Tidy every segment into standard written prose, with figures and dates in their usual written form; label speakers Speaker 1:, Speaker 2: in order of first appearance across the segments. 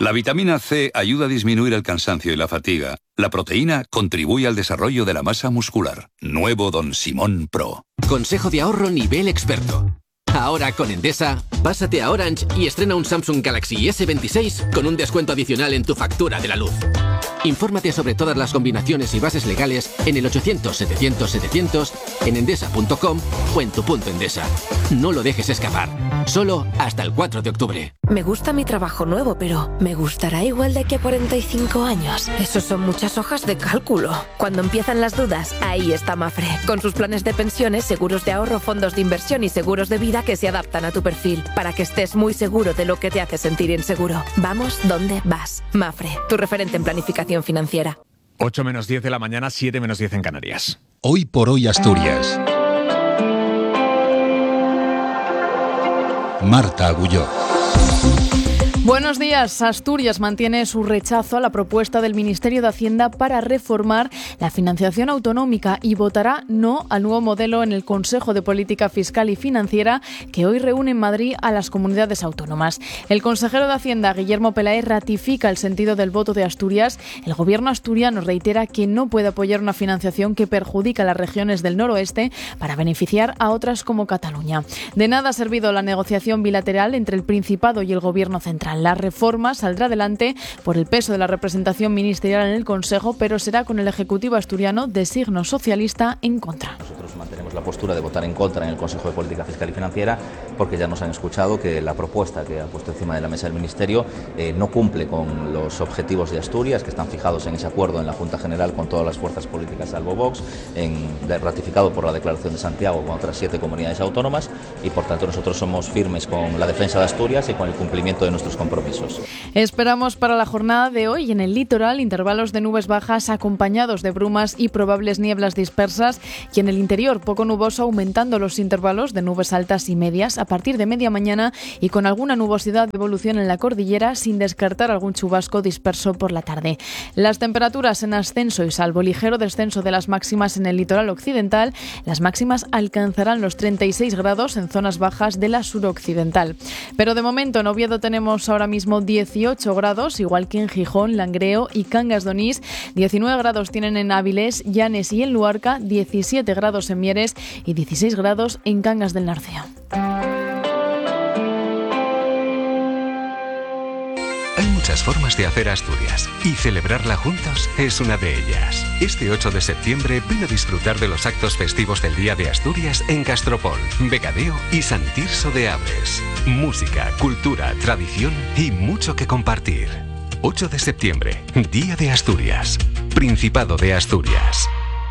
Speaker 1: La vitamina C ayuda a disminuir el cansancio y la fatiga. La proteína contribuye al desarrollo de la masa muscular. Nuevo Don Simón Pro.
Speaker 2: Consejo de ahorro nivel experto. Ahora con Endesa, pásate a Orange y estrena un Samsung Galaxy S26 con un descuento adicional en tu factura de la luz. Infórmate sobre todas las combinaciones y bases legales en el 800-700-700, en endesa.com o en tu punto Endesa. No lo dejes escapar. Solo hasta el 4 de octubre.
Speaker 3: Me gusta mi trabajo nuevo, pero ¿me gustará igual de aquí a 45 años? Esos son muchas hojas de cálculo. Cuando empiezan las dudas, ahí está Mapfre. Con sus planes de pensiones, seguros de ahorro, fondos de inversión y seguros de vida que se adaptan a tu perfil, para que estés muy seguro de lo que te hace sentir inseguro. Vamos donde vas. Mapfre, tu referente en planificación financiera.
Speaker 4: 8 menos 10 de la mañana, 7 menos 10 en Canarias.
Speaker 5: Hoy por hoy Asturias. Marta Agulló.
Speaker 6: Buenos días. Asturias mantiene su rechazo a la propuesta del Ministerio de Hacienda para reformar la financiación autonómica y votará no al nuevo modelo en el Consejo de Política Fiscal y Financiera que hoy reúne en Madrid a las comunidades autónomas. El consejero de Hacienda, Guillermo Peláez, ratifica el sentido del voto de Asturias. El gobierno asturiano reitera que no puede apoyar una financiación que perjudica a las regiones del noroeste para beneficiar a otras como Cataluña. De nada ha servido la negociación bilateral entre el Principado y el gobierno central. La reforma saldrá adelante por el peso de la representación ministerial en el Consejo, pero será con el Ejecutivo asturiano de signo socialista en contra.
Speaker 7: Nosotros mantenemos la postura de votar en contra en el Consejo de Política Fiscal y Financiera porque ya nos han escuchado que la propuesta que ha puesto encima de la mesa el Ministerio no cumple con los objetivos de Asturias, que están fijados en ese acuerdo en la Junta General con todas las fuerzas políticas salvo Vox, ratificado por la Declaración de Santiago con otras 7 comunidades autónomas, y por tanto nosotros somos firmes con la defensa de Asturias y con el cumplimiento de nuestros compromisos.
Speaker 6: Esperamos para la jornada de hoy en el litoral intervalos de nubes bajas acompañados de brumas y probables nieblas dispersas, y en el interior poco nuboso, aumentando los intervalos de nubes altas y medias a partir de media mañana y con alguna nubosidad de evolución en la cordillera, sin descartar algún chubasco disperso por la tarde. Las temperaturas en ascenso y salvo ligero descenso de las máximas en el litoral occidental, las máximas alcanzarán los 36 grados en zonas bajas de la suroccidental. Pero de momento en Oviedo tenemos ahora mismo 18 grados, igual que en Gijón, Langreo y Cangas de Onís. 19 grados tienen en Avilés, Llanes y en Luarca, 17 grados en Mieres y 16 grados en Cangas del Narcea.
Speaker 8: Hay muchas formas de hacer Asturias y celebrarla juntos es una de ellas. Este 8 de septiembre ven a disfrutar de los actos festivos del Día de Asturias en Castropol, Vegadeo y Sant Tirso de Abres. Música, cultura, tradición y mucho que compartir. 8 de septiembre, Día de Asturias, Principado de Asturias.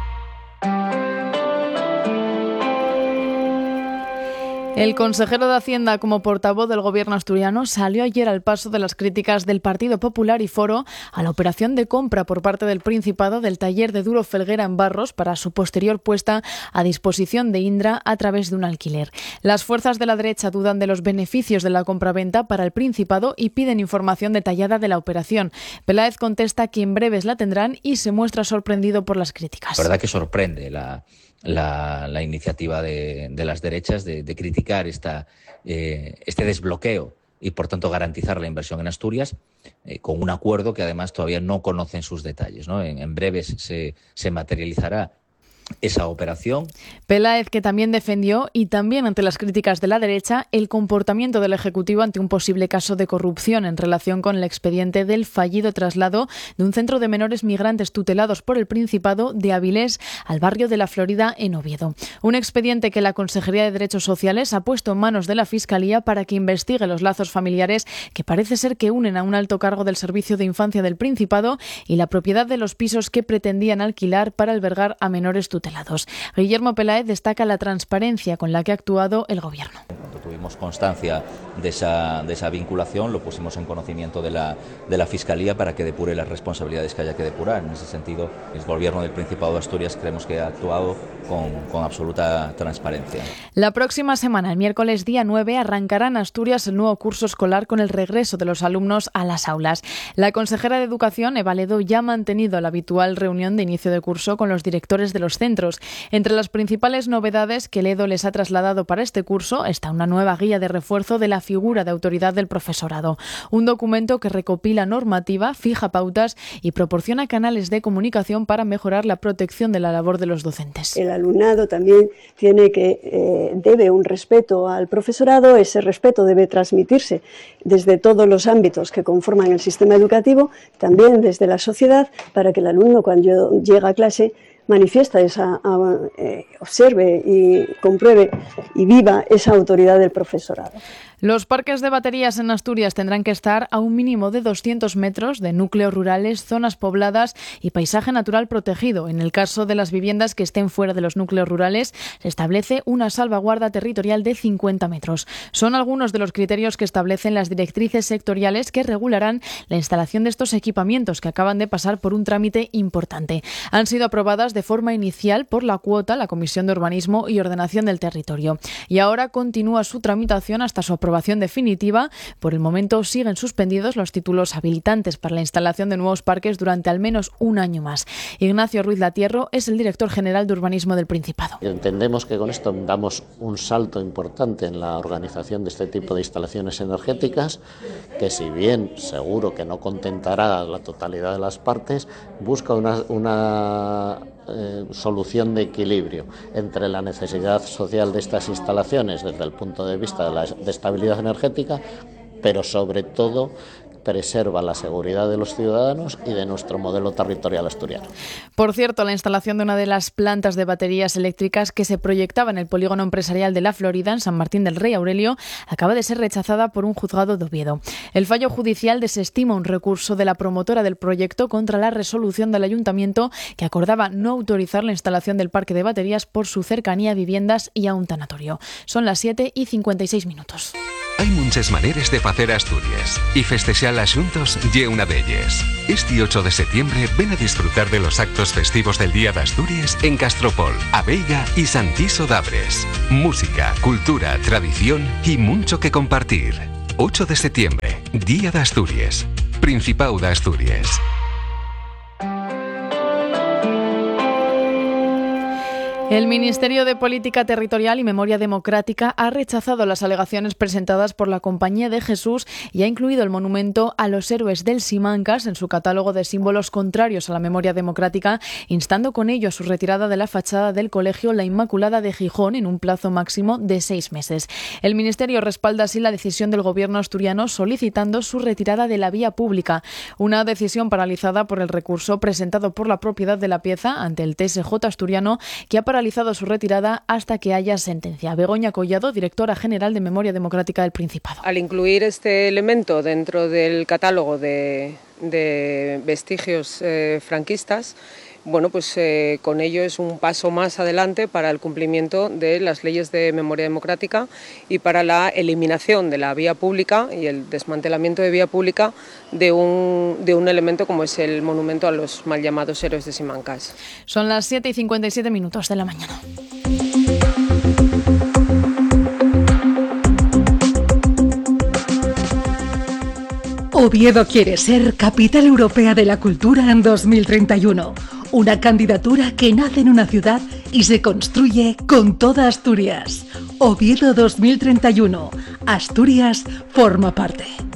Speaker 6: El consejero de Hacienda, como portavoz del gobierno asturiano, salió ayer al paso de las críticas del Partido Popular y Foro a la operación de compra por parte del Principado del taller de Duro Felguera en Barros para su posterior puesta a disposición de Indra a través de un alquiler. Las fuerzas de la derecha dudan de los beneficios de la compraventa para el Principado y piden información detallada de la operación. Peláez contesta que en breves la tendrán y se muestra sorprendido por las críticas.
Speaker 7: La verdad que sorprende la iniciativa de las derechas de criticar este desbloqueo y por tanto garantizar la inversión en Asturias con un acuerdo que además todavía no conocen sus detalles, ¿no? En breves se materializará esa operación.
Speaker 6: Peláez, que también defendió, y también ante las críticas de la derecha, el comportamiento del Ejecutivo ante un posible caso de corrupción en relación con el expediente del fallido traslado de un centro de menores migrantes tutelados por el Principado de Avilés al barrio de La Florida en Oviedo. Un expediente que la Consejería de Derechos Sociales ha puesto en manos de la Fiscalía para que investigue los lazos familiares que parece ser que unen a un alto cargo del Servicio de Infancia del Principado y la propiedad de los pisos que pretendían alquilar para albergar a menores tutelados. Guillermo Peláez destaca la transparencia con la que ha actuado el Gobierno.
Speaker 7: Cuando tuvimos constancia de esa vinculación, lo pusimos en conocimiento de la Fiscalía para que depure las responsabilidades que haya que depurar. En ese sentido, el Gobierno del Principado de Asturias creemos que ha actuado con absoluta transparencia.
Speaker 6: La próxima semana, el miércoles día 9, arrancará en Asturias el nuevo curso escolar con el regreso de los alumnos a las aulas. La consejera de Educación, Eva Ledo, ya ha mantenido la habitual reunión de inicio de curso con los directores de los centros. Entre las principales novedades que Ledo les ha trasladado para este curso está una nueva guía de refuerzo de la figura de autoridad del profesorado. Un documento que recopila normativa, fija pautas y proporciona canales de comunicación para mejorar la protección de la labor de los docentes.
Speaker 9: El alumnado también debe un respeto al profesorado. Ese respeto debe transmitirse desde todos los ámbitos que conforman el sistema educativo, también desde la sociedad, para que el alumno, cuando llega a clase, manifiesta observe y compruebe y viva esa autoridad del profesorado.
Speaker 6: Los parques de baterías en Asturias tendrán que estar a un mínimo de 200 metros de núcleos rurales, zonas pobladas y paisaje natural protegido. En el caso de las viviendas que estén fuera de los núcleos rurales, se establece una salvaguarda territorial de 50 metros. Son algunos de los criterios que establecen las directrices sectoriales que regularán la instalación de estos equipamientos, que acaban de pasar por un trámite importante. Han sido aprobadas de forma inicial por la Cuota, la Comisión de Urbanismo y Ordenación del Territorio. Y ahora continúa su tramitación hasta su aprobación definitiva. Por el momento siguen suspendidos los títulos habilitantes para la instalación de nuevos parques durante al menos un año más. Ignacio Ruiz Latierro es el director general de Urbanismo del Principado.
Speaker 10: Entendemos que con esto damos un salto importante en la organización de este tipo de instalaciones energéticas, que si bien seguro que no contentará a la totalidad de las partes, busca una solución de equilibrio entre la necesidad social de estas instalaciones desde el punto de vista de estabilidad energética, pero sobre todo preserva la seguridad de los ciudadanos y de nuestro modelo territorial asturiano.
Speaker 6: Por cierto, la instalación de una de las plantas de baterías eléctricas que se proyectaba en el polígono empresarial de La Florida, en San Martín del Rey Aurelio, acaba de ser rechazada por un juzgado de Oviedo. El fallo judicial desestima un recurso de la promotora del proyecto contra la resolución del ayuntamiento que acordaba no autorizar la instalación del parque de baterías por su cercanía a viviendas y a un tanatorio. Son las 7:56.
Speaker 8: Hay muchas maneras de hacer Asturias y festejar las juntos ye una de ellas. Este 8 de septiembre ven a disfrutar de los actos festivos del Día de Asturias en Castropol, Abeiga y Santiso d'Abres. Música, cultura, tradición y mucho que compartir. 8 de septiembre, Día de Asturias. Principado de Asturias.
Speaker 6: El Ministerio de Política Territorial y Memoria Democrática ha rechazado las alegaciones presentadas por la Compañía de Jesús y ha incluido el monumento a los héroes del Simancas en su catálogo de símbolos contrarios a la memoria democrática, instando con ello a su retirada de la fachada del Colegio La Inmaculada de Gijón en un plazo máximo de 6 meses. El Ministerio respalda así la decisión del Gobierno asturiano solicitando su retirada de la vía pública, una decisión paralizada por el recurso presentado por la propiedad de la pieza ante el TSJ asturiano, que ha paralizado su retirada hasta que haya sentencia. Begoña Collado, directora general de Memoria Democrática del Principado.
Speaker 11: Al incluir este elemento dentro del catálogo de vestigios franquistas, con ello es un paso más adelante para el cumplimiento de las leyes de memoria democrática y para la eliminación de la vía pública y el desmantelamiento de vía pública de un elemento como es el monumento a los mal llamados héroes de Simancas.
Speaker 6: Son las 7:57 de la mañana.
Speaker 12: Oviedo quiere ser Capital Europea de la Cultura en 2031. Una candidatura que nace en una ciudad y se construye con toda Asturias. Oviedo 2031. Asturias forma parte.